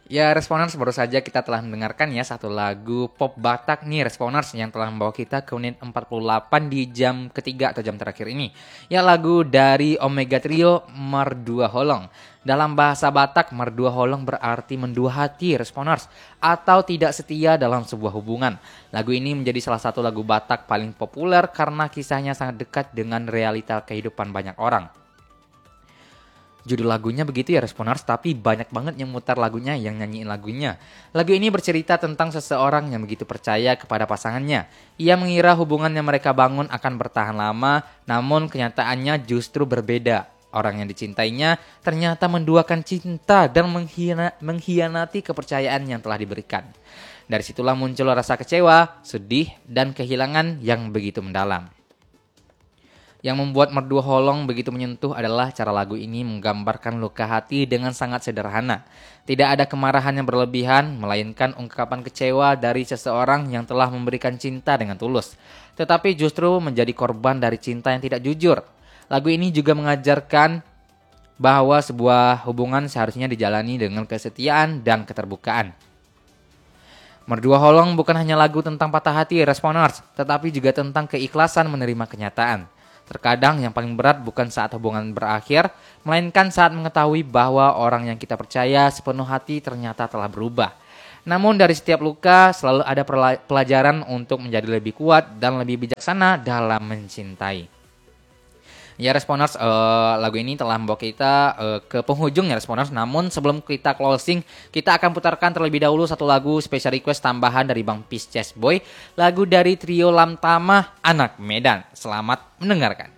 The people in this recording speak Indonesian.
Ya, Responers, baru saja kita telah mendengarkan ya satu lagu pop Batak nih Responers yang telah membawa kita ke menit 48 di jam ketiga atau jam terakhir ini. Ya, lagu dari Omega Trio, Merdua Holong. Dalam bahasa Batak, Merdua Holong berarti mendua hati Responers atau tidak setia dalam sebuah hubungan. Lagu ini menjadi salah satu lagu Batak paling populer karena kisahnya sangat dekat dengan realita kehidupan banyak orang. Judul lagunya begitu ya Responers, tapi banyak banget yang mutar lagunya, yang nyanyiin lagunya. Lagu ini bercerita tentang seseorang yang begitu percaya kepada pasangannya. Ia mengira hubungan yang mereka bangun akan bertahan lama, namun kenyataannya justru berbeda. Orang yang dicintainya ternyata menduakan cinta dan mengkhianati kepercayaan yang telah diberikan. Dari situlah muncul rasa kecewa, sedih, dan kehilangan yang begitu mendalam. Yang membuat Merdua Holong begitu menyentuh adalah cara lagu ini menggambarkan luka hati dengan sangat sederhana. Tidak ada kemarahan yang berlebihan, melainkan ungkapan kecewa dari seseorang yang telah memberikan cinta dengan tulus, tetapi justru menjadi korban dari cinta yang tidak jujur. Lagu ini juga mengajarkan bahwa sebuah hubungan seharusnya dijalani dengan kesetiaan dan keterbukaan. Merdua Holong bukan hanya lagu tentang patah hati Responers, tetapi juga tentang keikhlasan menerima kenyataan. Terkadang yang paling berat bukan saat hubungan berakhir, melainkan saat mengetahui bahwa orang yang kita percaya sepenuh hati ternyata telah berubah. Namun dari setiap luka selalu ada pelajaran untuk menjadi lebih kuat dan lebih bijaksana dalam mencintai. Ya Responers, lagu ini telah membawa kita ke penghujung ya Responers. Namun sebelum kita closing, kita akan putarkan terlebih dahulu satu lagu special request tambahan dari Bang Pisces Boy. Lagu dari trio Lam Tama, Anak Medan. Selamat mendengarkan.